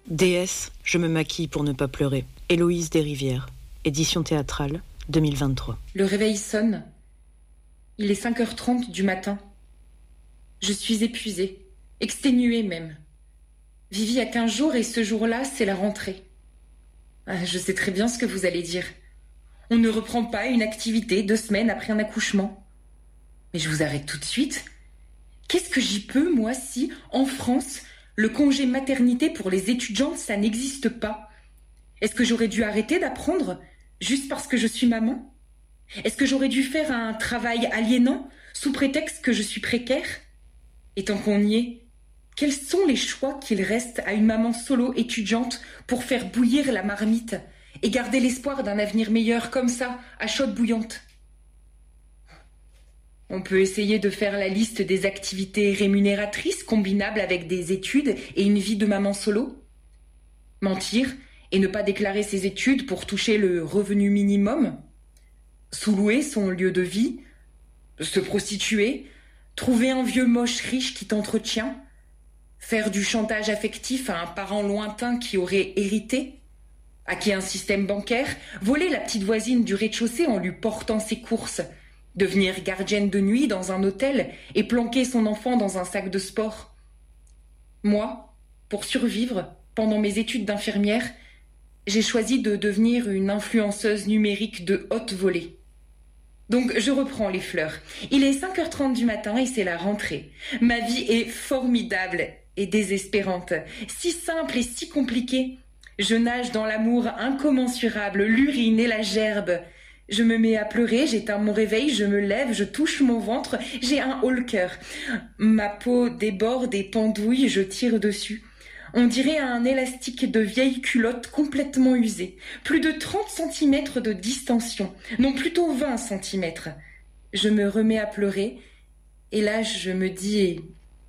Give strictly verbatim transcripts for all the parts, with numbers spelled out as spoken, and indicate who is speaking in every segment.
Speaker 1: Déesse, je me maquille pour ne pas pleurer. Héloïse Desrivières, édition théâtrale, deux mille vingt-trois.
Speaker 2: Le réveil sonne. Il est cinq heures trente du matin. Je suis épuisée, exténuée même. Vivi a quinze jours et ce jour-là, c'est la rentrée. Ah, je sais très bien ce que vous allez dire. On ne reprend pas une activité deux semaines après un accouchement. Mais je vous arrête tout de suite. Qu'est-ce que j'y peux, moi, si, en France, le congé maternité pour les étudiantes, ça n'existe pas? Est-ce que j'aurais dû arrêter d'apprendre juste parce que je suis maman? Est-ce que j'aurais dû faire un travail aliénant sous prétexte que je suis précaire? Et tant qu'on y est, quels sont les choix qu'il reste à une maman solo étudiante pour faire bouillir la marmite et garder l'espoir d'un avenir meilleur comme ça, à chaude bouillante? On peut essayer de faire la liste des activités rémunératrices combinables avec des études et une vie de maman solo. Mentir et ne pas déclarer ses études pour toucher le revenu minimum. Sous-louer son lieu de vie. Se prostituer. Trouver un vieux moche riche qui t'entretient. Faire du chantage affectif à un parent lointain qui aurait hérité. Hacker un système bancaire. Voler la petite voisine du rez-de-chaussée en lui portant ses courses. Devenir gardienne de nuit dans un hôtel et planquer son enfant dans un sac de sport. Moi, pour survivre, pendant mes études d'infirmière, j'ai choisi de devenir une influenceuse numérique de haute volée. Donc je reprends les fleurs. Il est cinq heures trente du matin et c'est la rentrée. Ma vie est formidable et désespérante, si simple et si compliquée. Je nage dans l'amour incommensurable, l'urine et la gerbe. Je me mets à pleurer, j'éteins mon réveil, je me lève, je touche mon ventre, j'ai un haut-le-cœur. Ma peau déborde et pendouille, je tire dessus. On dirait un élastique de vieille culotte complètement usée. Plus de trente centimètres de distension, non plutôt vingt centimètres. Je me remets à pleurer et là je me dis...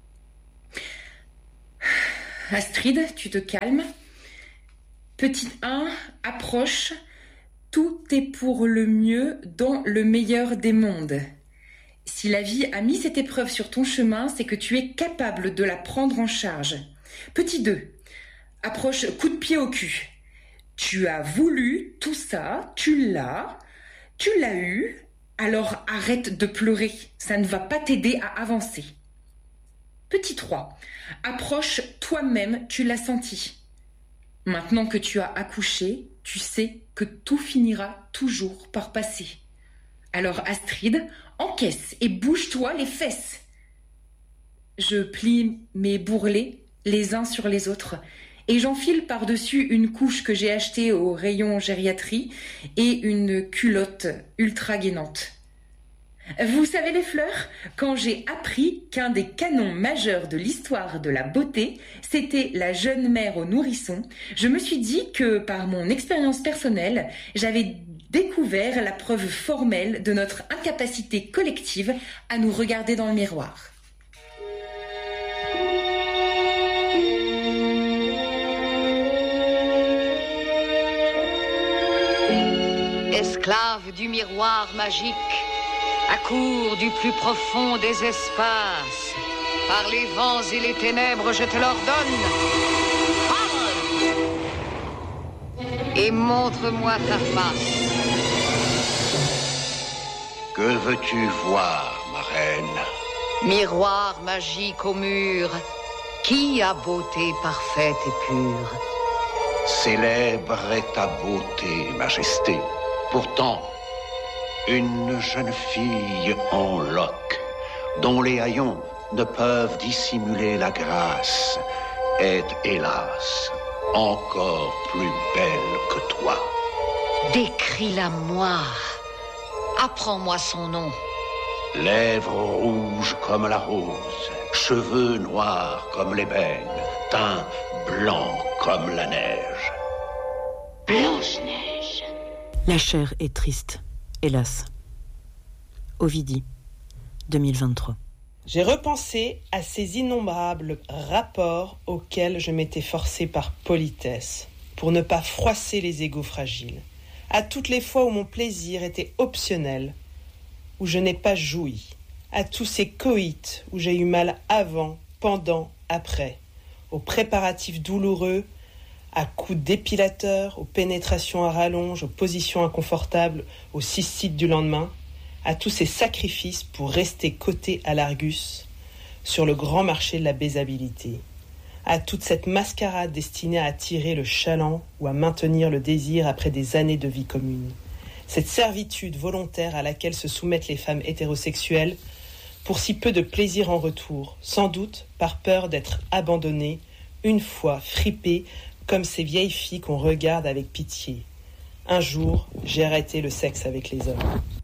Speaker 2: Astrid, tu te calmes. Petit un, approche... Tout est pour le mieux dans le meilleur des mondes. Si la vie a mis cette épreuve sur ton chemin, c'est que tu es capable de la prendre en charge. Petit deux, approche coup de pied au cul. Tu as voulu tout ça, tu l'as, tu l'as eu, alors arrête de pleurer, ça ne va pas t'aider à avancer. Petit trois, approche toi-même, tu l'as senti. Maintenant que tu as accouché, tu sais que tout finira toujours par passer. Alors Astrid, encaisse et bouge-toi les fesses. Je plie mes bourrelets les uns sur les autres et j'enfile par-dessus une couche que j'ai achetée au rayon gériatrie et une culotte ultra gainante. Vous savez les fleurs, quand j'ai appris qu'un des canons majeurs de l'histoire de la beauté, c'était la jeune mère au nourrisson, je me suis dit que, par mon expérience personnelle, j'avais découvert la preuve formelle de notre incapacité collective à nous regarder dans le miroir.
Speaker 3: Esclave du miroir magique, accours du plus profond des espaces. Par les vents et les ténèbres, je te l'ordonne. Parle et montre-moi ta face.
Speaker 4: Que veux-tu voir, ma reine?
Speaker 3: Miroir magique au mur, qui a beauté parfaite et pure?
Speaker 4: Célèbre est ta beauté, majesté. Pourtant, une jeune fille en loques, dont les haillons ne peuvent dissimuler la grâce, est, hélas, encore plus belle que toi.
Speaker 3: Décris-la-moi. Apprends-moi son nom.
Speaker 4: Lèvres rouges comme la rose, cheveux noirs comme l'ébène, teint blanc comme la neige.
Speaker 3: Blanche-Neige.
Speaker 1: La chair est triste, hélas. Ovidie, deux mille vingt-trois.
Speaker 5: J'ai repensé à ces innombrables rapports auxquels je m'étais forcé par politesse, pour ne pas froisser les égos fragiles, à toutes les fois où mon plaisir était optionnel, où je n'ai pas joui, à tous ces coïts où j'ai eu mal avant, pendant, après, aux préparatifs douloureux, à coups d'épilateur, aux pénétrations à rallonge, aux positions inconfortables, aux cystites du lendemain, à tous ces sacrifices pour rester coté à l'Argus sur le grand marché de la baisabilité, à toute cette mascarade destinée à attirer le chaland ou à maintenir le désir après des années de vie commune, cette servitude volontaire à laquelle se soumettent les femmes hétérosexuelles pour si peu de plaisir en retour, sans doute par peur d'être abandonnées, une fois fripées comme ces vieilles filles qu'on regarde avec pitié. Un jour, j'ai arrêté le sexe avec les hommes.